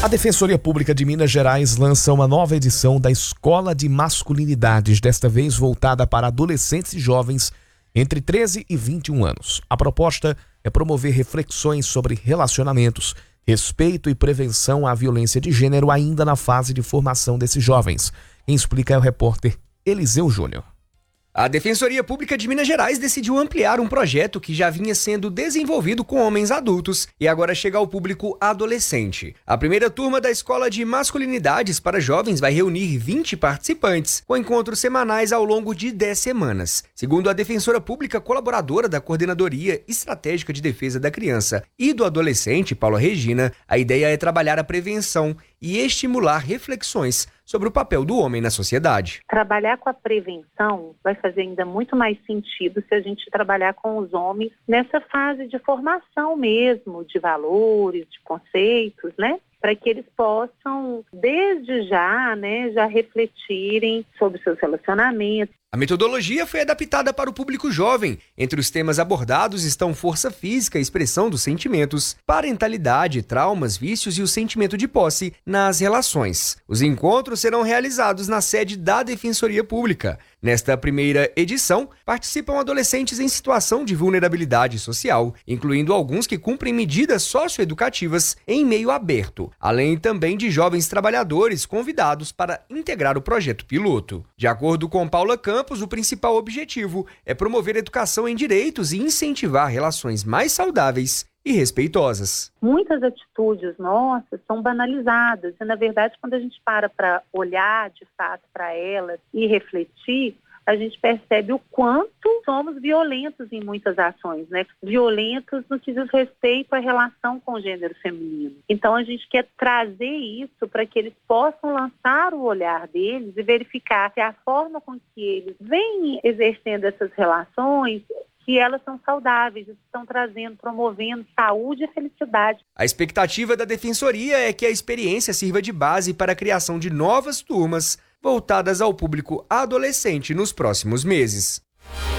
A Defensoria Pública de Minas Gerais lança uma nova edição da Escola de Masculinidades, desta vez voltada para adolescentes e jovens entre 13 e 21 anos. A proposta é promover reflexões sobre relacionamentos, respeito e prevenção à violência de gênero ainda na fase de formação desses jovens. Quem explica é o repórter Eliseu Júnior. A Defensoria Pública de Minas Gerais decidiu ampliar um projeto que já vinha sendo desenvolvido com homens adultos e agora chega ao público adolescente. A primeira turma da Escola de Masculinidades para Jovens vai reunir 20 participantes, com encontros semanais ao longo de 10 semanas. Segundo a defensora pública colaboradora da Coordenadoria Estratégica de Defesa da Criança e do Adolescente, Paula Regina, a ideia é trabalhar a prevenção e estimular reflexões sobre o papel do homem na sociedade. Trabalhar com a prevenção vai fazer ainda muito mais sentido se a gente trabalhar com os homens nessa fase de formação mesmo, de valores, de conceitos, né? Para que eles possam, desde já, já refletirem sobre seus relacionamentos. A metodologia foi adaptada para o público jovem. Entre os temas abordados estão força física, expressão dos sentimentos, parentalidade, traumas, vícios e o sentimento de posse nas relações. Os encontros serão realizados na sede da Defensoria Pública. Nesta primeira edição, participam adolescentes em situação de vulnerabilidade social, incluindo alguns que cumprem medidas socioeducativas em meio aberto, além também de jovens trabalhadores convidados para integrar o projeto piloto. De acordo com Paula Campos, o principal objetivo é promover educação em direitos e incentivar relações mais saudáveis e respeitosas. Muitas atitudes nossas são banalizadas e, na verdade, quando a gente para olhar de fato para elas e refletir, a gente percebe o quanto somos violentos em muitas ações, Violentos no que diz respeito à relação com o gênero feminino. Então a gente quer trazer isso para que eles possam lançar o olhar deles e verificar se a forma com que eles vêm exercendo essas relações, que elas são saudáveis, estão promovendo saúde e felicidade. A expectativa da Defensoria é que a experiência sirva de base para a criação de novas turmas voltadas ao público adolescente nos próximos meses.